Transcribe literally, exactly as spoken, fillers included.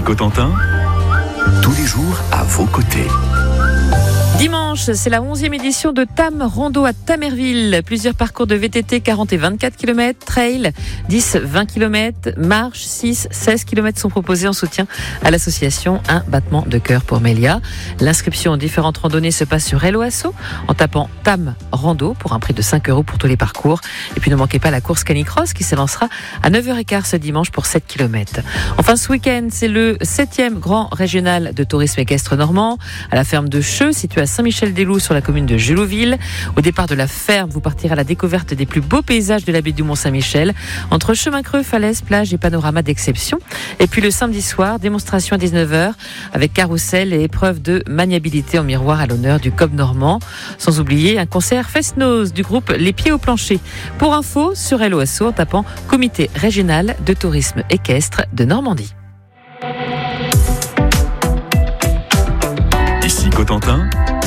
Cotentin, tous les jours à vos côtés. Dimanche, c'est la onzième édition de Tam Rando à Tamerville. Plusieurs parcours de V T T, quarante et vingt-quatre kilomètres, trail, dix, vingt kilomètres, marche, six, seize kilomètres sont proposés en soutien à l'association Un battement de cœur pour Mélia. L'inscription aux différentes randonnées se passe sur Hello Asso en tapant Tam Rando pour un prix de cinq euros pour tous les parcours. Et puis ne manquez pas la course Canicross qui s'élancera à neuf heures quinze ce dimanche pour sept kilomètres. Enfin, ce week-end, c'est le septième grand régional de tourisme équestre normand à la ferme de Cheux, située à Saint-Michel-des-Loups sur la commune de Julouville. Au départ de la ferme, vous partirez à la découverte des plus beaux paysages de la baie du Mont-Saint-Michel, entre chemins creux, falaises, plages et panoramas d'exception. Et puis le samedi soir, démonstration à dix-neuf heures avec carrousel et épreuve de maniabilité en miroir à l'honneur du cob normand. Sans oublier un concert fest-noz du groupe Les Pieds au Plancher. Pour info, sur Hello Asso en tapant Comité régional de tourisme équestre de Normandie. Ici Cotentin,